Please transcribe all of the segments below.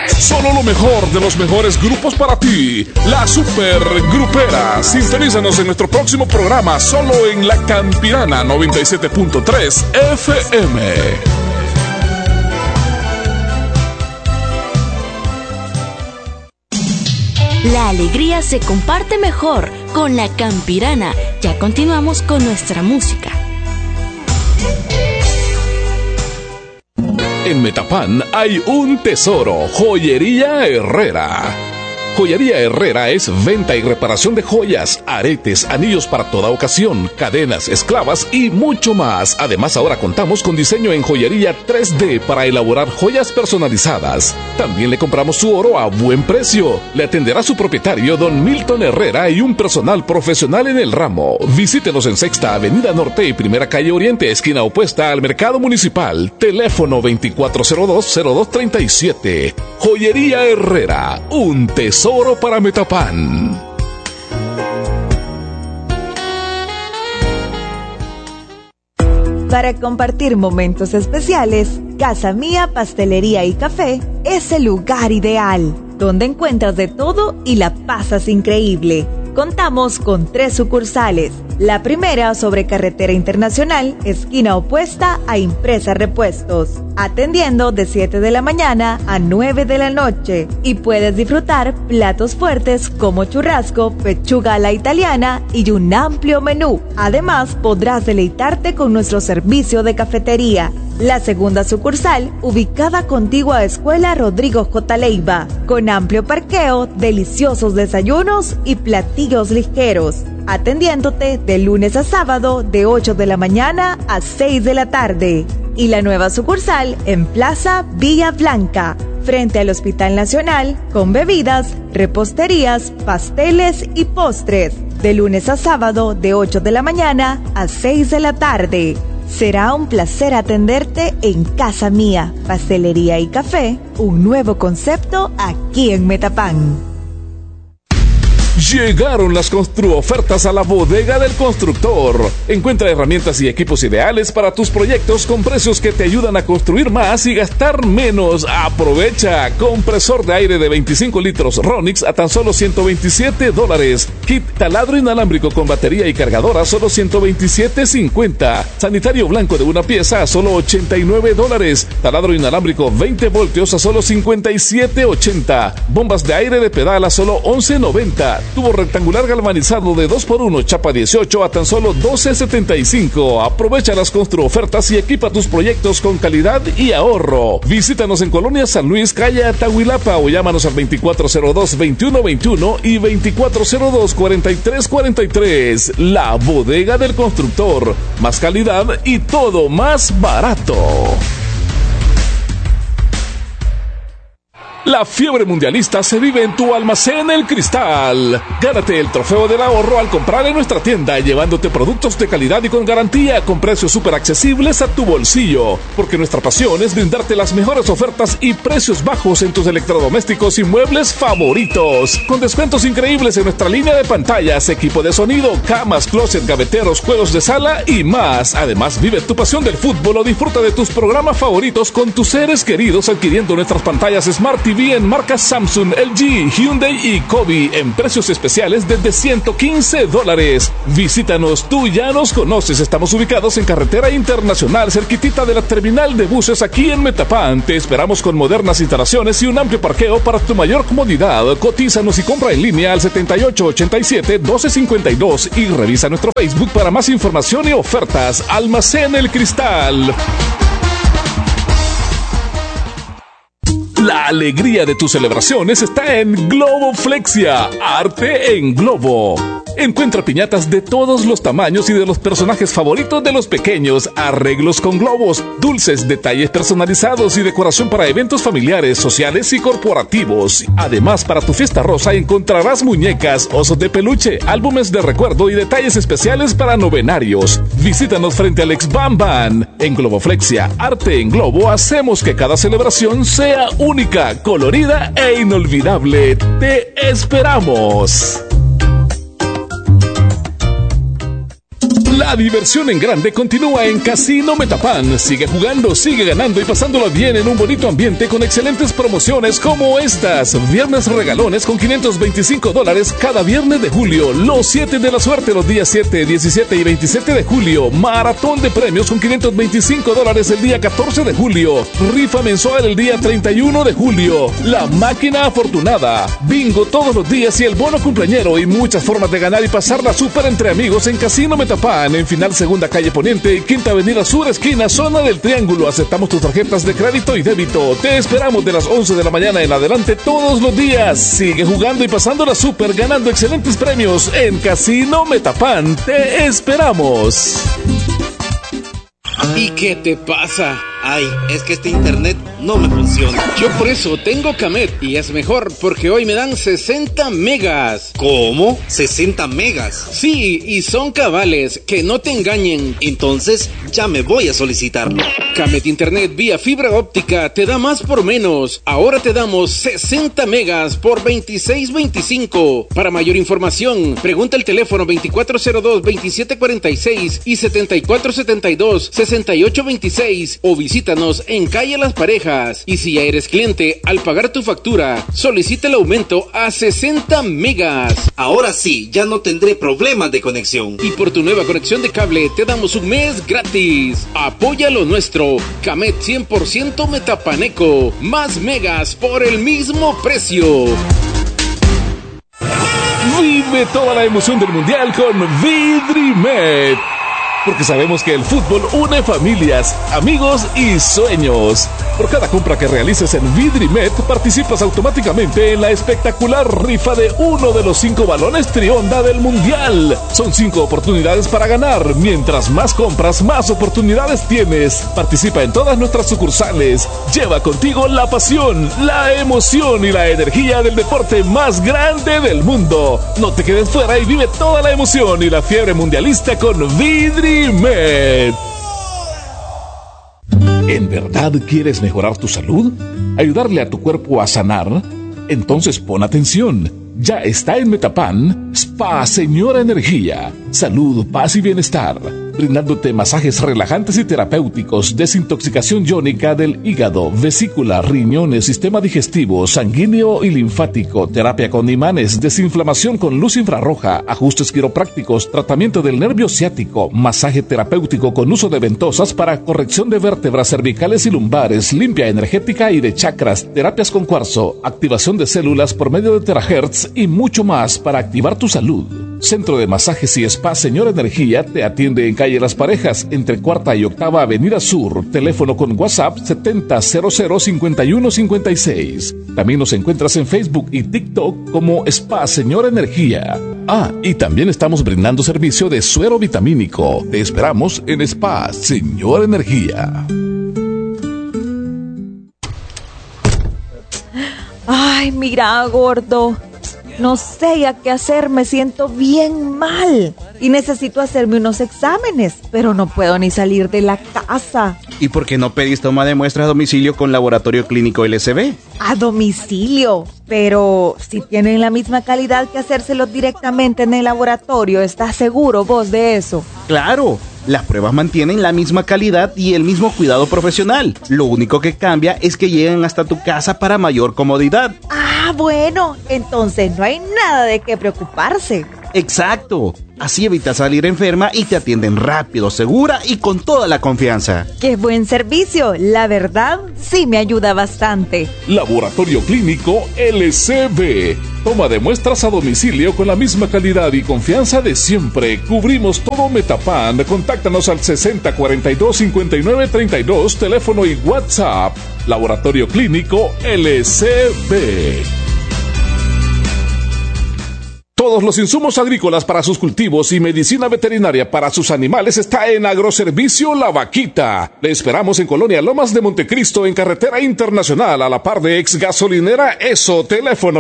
Solo lo mejor de los mejores grupos para ti. La Super Grupera. Sintonízanos en nuestro próximo programa solo en La Campirana 97.3 FM. La alegría se comparte mejor con La Campirana. Ya continuamos con nuestra música. En Metapan hay un tesoro, Joyería Herrera. Joyería Herrera es venta y reparación de joyas, aretes, anillos para toda ocasión, cadenas, esclavas y mucho más. Además, ahora contamos con diseño en joyería 3D para elaborar joyas personalizadas. También le compramos su oro a buen precio. Le atenderá su propietario, don Milton Herrera, y un personal profesional en el ramo. Visítenos en Sexta Avenida Norte y Primera Calle Oriente, esquina opuesta al Mercado Municipal. Teléfono 2402-0237. Joyería Herrera, un tesoro para Metapan. Para compartir momentos especiales, Casa Mía Pastelería y Café es el lugar ideal, donde encuentras de todo y la pasas increíble. Contamos con 3 sucursales. La primera sobre Carretera Internacional, esquina opuesta a Impresa Repuestos, atendiendo de 7 de la mañana a 9 de la noche. Y puedes disfrutar platos fuertes como churrasco, pechuga a la italiana y un amplio menú. Además, podrás deleitarte con nuestro servicio de cafetería. La segunda sucursal, ubicada contigua a Escuela Rodrigo J. Leiva, con amplio parqueo, deliciosos desayunos y platillos ligeros, atendiéndote de lunes a sábado de 8 de la mañana a 6 de la tarde. Y la nueva sucursal en Plaza Villa Blanca, frente al Hospital Nacional, con bebidas, reposterías, pasteles y postres, de lunes a sábado de 8 de la mañana a 6 de la tarde. Será un placer atenderte en Casa Mía, Pastelería y Café, un nuevo concepto aquí en Metapan. Llegaron las construofertas a la bodega del constructor. Encuentra herramientas y equipos ideales para tus proyectos con precios que te ayudan a construir más y gastar menos. Aprovecha. Compresor de aire de 25 litros Ronix a tan solo $127. Kit taladro inalámbrico con batería y cargadora a solo $127.50. Sanitario blanco de una pieza a solo $89. Taladro inalámbrico 20 voltios a solo $57.80. Bombas de aire de pedal a solo $11.90. Tubo rectangular galvanizado de 2x1 chapa 18 a tan solo $12.75. Aprovecha las construofertas y equipa tus proyectos con calidad y ahorro. Visítanos en Colonia San Luis, calle Atahuilapa, o llámanos al 2402-2121 y 2402-4343. La bodega del constructor. Más calidad y todo más barato. La fiebre mundialista se vive en tu almacén El Cristal. Gánate el trofeo del ahorro al comprar en nuestra tienda, llevándote productos de calidad y con garantía, con precios súper accesibles a tu bolsillo. Porque nuestra pasión es brindarte las mejores ofertas y precios bajos en tus electrodomésticos y muebles favoritos. Con descuentos increíbles en nuestra línea de pantallas, equipo de sonido, camas, closet, gaveteros, juegos de sala y más. Además, vive tu pasión del fútbol o disfruta de tus programas favoritos con tus seres queridos adquiriendo nuestras pantallas Smart TV en marcas Samsung, LG, Hyundai y Kobe en precios especiales desde $115. Visítanos, tú ya nos conoces. Estamos ubicados en Carretera Internacional, cerquitita de la terminal de buses aquí en Metapan. Te esperamos con modernas instalaciones y un amplio parqueo para tu mayor comodidad. Cotízanos y compra en línea al 7887-1252 y revisa nuestro Facebook para más información y ofertas. Almacén El Cristal. La alegría de tus celebraciones está en Globoflexia, arte en globo. Encuentra piñatas de todos los tamaños y de los personajes favoritos de los pequeños, arreglos con globos, dulces, detalles personalizados y decoración para eventos familiares, sociales y corporativos. Además, para tu fiesta rosa encontrarás muñecas, osos de peluche, álbumes de recuerdo y detalles especiales para novenarios. Visítanos frente al Ex Bam Bam. En Globoflexia, arte en globo, hacemos que cada celebración sea única, colorida e inolvidable. ¡Te esperamos! La diversión en grande continúa en Casino Metapan. Sigue jugando, sigue ganando y pasándolo bien en un bonito ambiente con excelentes promociones como estas. Viernes regalones con $525 cada viernes de julio. Los 7 de la suerte los días 7, 17 y 27 de julio. Maratón de premios con $525 el día 14 de julio. Rifa mensual el día 31 de julio. La máquina afortunada. Bingo todos los días y el bono cumpleañero y muchas formas de ganar y pasarla súper entre amigos en Casino Metapan. En Final Segunda Calle Poniente y Quinta Avenida Sur, esquina Zona del Triángulo. Aceptamos tus tarjetas de crédito y débito. Te esperamos de las 11 de la mañana en adelante todos los días. Sigue jugando y pasándola súper, ganando excelentes premios en Casino Metapan. Te esperamos. ¿Y qué te pasa? Ay, es que este internet no me funciona. Yo por eso tengo Camet y es mejor porque hoy me dan 60 megas. ¿Cómo? ¿60 megas? Sí, y son cabales, que no te engañen. Entonces, ya me voy a solicitarlo. Camet Internet vía fibra óptica te da más por menos. Ahora te damos 60 megas por $26.25. Para mayor información, pregunta el teléfono 2402-2746 y 7472-6826 o visítanos en Calle Las Parejas. Y si ya eres cliente, al pagar tu factura, solicita el aumento a 60 megas. Ahora sí, ya no tendré problemas de conexión. Y por tu nueva conexión de cable, te damos un mes gratis. Apoya lo nuestro. Camet 100% Metapaneco. Más megas por el mismo precio. Vive toda la emoción del Mundial con Vidrimet. Porque sabemos que el fútbol une familias, amigos y sueños. Por cada compra que realices en Vidrimet, participas automáticamente en la espectacular rifa de uno de los 5 balones Trionda del Mundial. Son 5 oportunidades para ganar. Mientras más compras, más oportunidades tienes. Participa en todas nuestras sucursales. Lleva contigo la pasión, la emoción y la energía del deporte más grande del mundo. No te quedes fuera y vive toda la emoción y la fiebre mundialista con Vidrimet. ¿En verdad quieres mejorar tu salud? ¿Ayudarle a tu cuerpo a sanar? Entonces pon atención. Ya está en Metapan Spa Señora Energía. Salud, paz y bienestar. Brindándote masajes relajantes y terapéuticos, desintoxicación iónica del hígado, vesícula, riñones, sistema digestivo, sanguíneo y linfático, terapia con imanes, desinflamación con luz infrarroja, ajustes quiroprácticos, tratamiento del nervio ciático, masaje terapéutico con uso de ventosas para corrección de vértebras cervicales y lumbares, limpia energética y de chakras, terapias con cuarzo, activación de células por medio de terahertz y mucho más para activar tu salud. Centro de Masajes y Spa Señora Energía te atiende en Calle Las Parejas, entre 4ª y 8ª Avenida Sur. Teléfono con WhatsApp 70005156. También nos encuentras en Facebook y TikTok como Spa Señora Energía. Ah, y también estamos brindando servicio de suero vitamínico. Te esperamos en Spa Señora Energía. Ay, mira, gordo. No sé ya qué hacer, me siento bien mal y necesito hacerme unos exámenes, pero no puedo ni salir de la casa. ¿Y por qué no pedís toma de muestras a domicilio con Laboratorio Clínico LSB? A domicilio, pero si tienen la misma calidad que hacérselos directamente en el laboratorio, ¿estás seguro vos de eso? ¡Claro! Las pruebas mantienen la misma calidad y el mismo cuidado profesional. Lo único que cambia es que llegan hasta tu casa para mayor comodidad. Ah, bueno, entonces no hay nada de qué preocuparse. Exacto. Así evitas salir enferma y te atienden rápido, segura y con toda la confianza. ¡Qué buen servicio! La verdad, sí me ayuda bastante. Laboratorio Clínico LCB. Toma de muestras a domicilio con la misma calidad y confianza de siempre. Cubrimos todo Metapan. Contáctanos al 6042-5932, teléfono y WhatsApp. Laboratorio Clínico LCB. Todos los insumos agrícolas para sus cultivos y medicina veterinaria para sus animales está en Agroservicio La Vaquita. Le esperamos en Colonia Lomas de Montecristo, en Carretera Internacional, a la par de Ex Gasolinera ESO, teléfono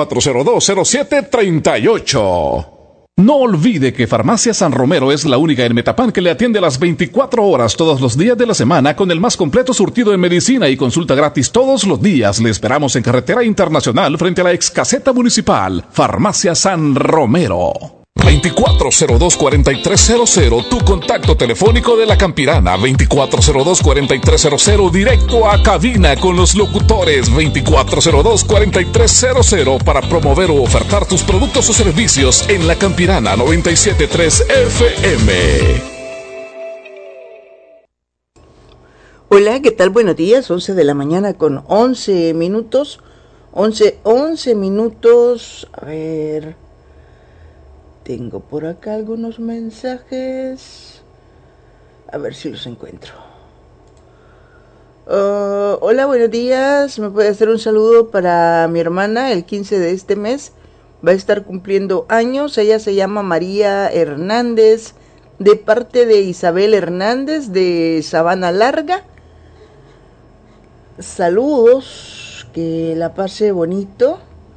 24020738. No olvide que Farmacia San Romero es la única en Metapan que le atiende a las 24 horas todos los días de la semana con el más completo surtido en medicina y consulta gratis todos los días. Le esperamos en Carretera Internacional frente a la ex caseta municipal. Farmacia San Romero. 2402-4300, tu contacto telefónico de La Campirana. 2402-4300, directo a cabina con los locutores. 2402-4300 para promover o ofertar tus productos o servicios en La Campirana 97.3 FM. Hola, ¿qué tal? Buenos días, 11 de la mañana con 11 minutos. 11 minutos. A ver, tengo por acá algunos mensajes. A ver si los encuentro. Hola, buenos días. ¿Me puede hacer un saludo para mi hermana? El 15 de este mes va a estar cumpliendo años. Ella se llama María Hernández, de parte de Isabel Hernández de Sabana Larga. Saludos, que la pase bonito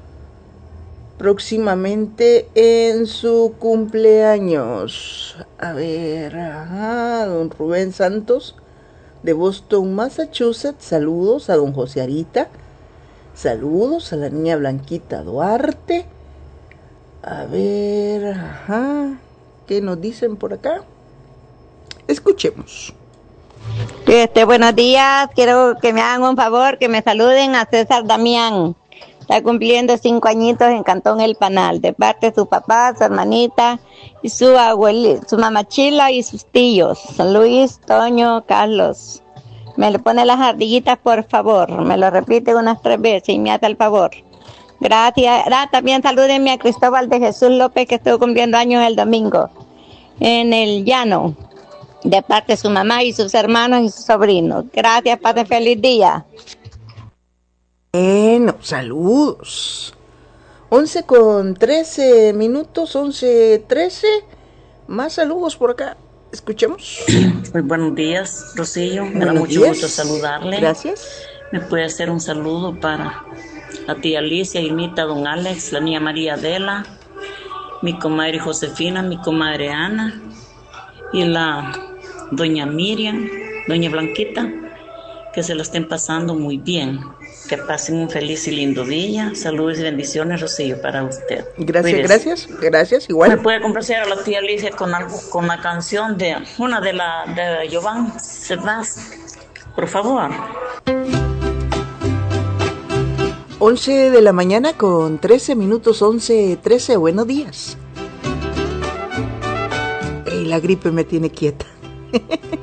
próximamente en su cumpleaños. A ver, don Rubén Santos de Boston, Massachusetts. Saludos a don José Arita. Saludos a la niña Blanquita Duarte. A ver, ¿qué nos dicen por acá? Escuchemos. Buenos días, quiero que me hagan un favor, que me saluden a César Damián. Está cumpliendo 5 añitos en Cantón El Panal, de parte de su papá, su hermanita y su abuelita, su mamachila y sus tíos, San Luis, Toño, Carlos. Me le pone las ardillitas, por favor, me lo repite unas 3 veces y me hace el favor. Gracias. También salúdenme a Cristóbal de Jesús López, que estuvo cumpliendo años el domingo, en el llano, de parte de su mamá y sus hermanos y sus sobrinos. Gracias, padre, feliz día. Bueno, saludos. 11 con 13 minutos, 11:13. Más saludos por acá. Escuchemos. Muy buenos días, Rocío. Me da mucho gusto saludarle. Gracias. Me puede hacer un saludo para la tía Alicia, Irmita, don Alex, la niña María Adela, mi comadre Josefina, mi comadre Ana y la doña Miriam, doña Blanquita, que se lo estén pasando muy bien, que pasen un feliz y lindo día. Saludos y bendiciones, Rocío, para usted. Gracias, igual. ¿Me puede complacer a la tía Alicia con la canción de una de Giovanni Sebas, por favor? 11 de la mañana con 13 minutos, 11:13. Buenos días. La gripe me tiene quieta.